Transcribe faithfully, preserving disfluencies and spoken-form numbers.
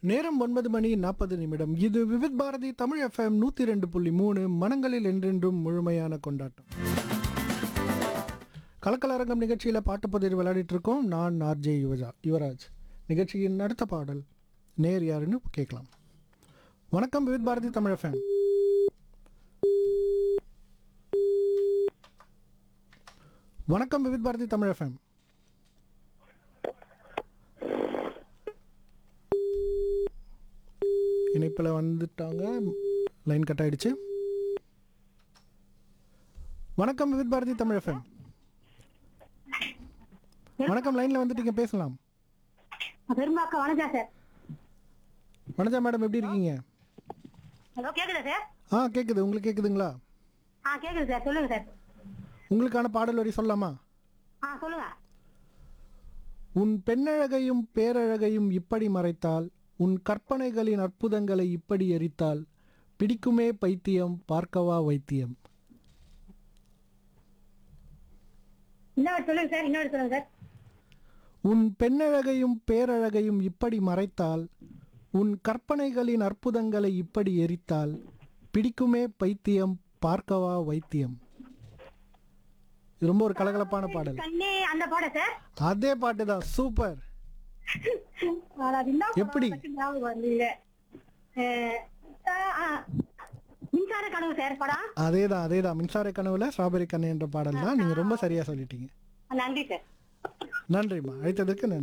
நேரம் ஒன்பது மணி நாற்பது நிமிடம். இது விவித் பாரதி தமிழ் எஃப்எம் நூற்றி ரெண்டு புள்ளி மூணு மனங்களில் என்றென்றும் முழுமையான கொண்டாட்டம். கலக்கலரங்கம் நிகழ்ச்சியில் பாட்டுப்பதிர் விளையாடிட்டு இருக்கோம். நான் ஆர்ஜே யுவஜா யுவராஜ். நிகழ்ச்சியின் அடுத்த பாடல் நேர் யாருன்னு கேட்கலாம். வணக்கம் விவித் பாரதி தமிழ் எஃப்எம். வணக்கம் விவித் பாரதி தமிழ் எஃப்எம். இணைப்பில் வந்துட்டாங்க, லைன் கட் ஆயிடுச்சு. வணக்கம் விவித் பாரதி தமிழ் எஃப்எம். வணக்கம், லைன்ல வந்துட்டீங்க, பேசலாம். வணக்கா மேடம், எப்படி இருக்கீங்க? ஹலோ, கேக்குதா சார்? ஆ கேக்குது. உங்களுக்கு கேக்குதுங்களா? ஆ கேக்குது சார், சொல்லுங்க சார். உங்களுக்கான பாடல் வரி சொல்லலாமா? ஆ சொல்லுங்க. உன் பெண்ணழகையும் பேரழகையும் இப்படி மறைத்தால், உன் கற்பனைகளின் அற்புதங்களை இப்படி எரித்தால், பிடிக்குமே பைத்தியம் பார்க்கவா வைத்தியம். இன்னொரு சொல்லுங்க சார், இன்னொரு சொல்லுங்க சார். உன் பெண்ணழகையும் பேரழகையும் இப்படி மறைத்தால், உன் கற்பனைகளின் அற்புதங்களை இப்படி எரித்தால், பிடிக்குமே பைத்தியம் பார்க்கவா வைத்தியம். இது ரொம்ப ஒரு கலகலப்பான பாடல். கண்ணே அந்த பாட சார். அதே பாட்டு தான், சூப்பர். எப்படி? மின்சார கனவு சார் படம். அதேதான் அதேதான் மின்சார கனவுல ஸ்ட்ராபெரி கண்ணு என்ற பாடல் தான். நீங்க ரொம்ப சரியா சொல்லிட்டீங்க. நன்றி சார். நன்றிம்மா, அழைத்ததற்கு நன்றி.